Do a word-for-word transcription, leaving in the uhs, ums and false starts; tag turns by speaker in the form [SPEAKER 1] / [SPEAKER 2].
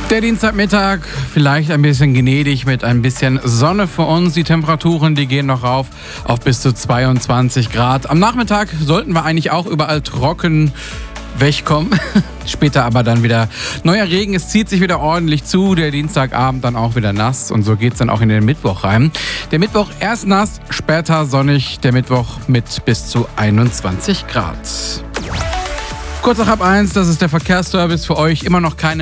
[SPEAKER 1] Der Dienstagmittag, vielleicht ein bisschen gnädig mit ein bisschen Sonne für uns. Die Temperaturen, die gehen noch rauf auf bis zu zweiundzwanzig Grad. Am Nachmittag sollten wir eigentlich auch überall trocken wegkommen. Später aber dann wieder neuer Regen. Es zieht sich wieder ordentlich zu. Der Dienstagabend dann auch wieder nass. Und so geht's dann auch in den Mittwoch rein. Der Mittwoch erst nass, später sonnig. Der Mittwoch mit bis zu einundzwanzig Grad. Kurz nach halb eins, das ist der Verkehrsservice für euch. Immer noch keine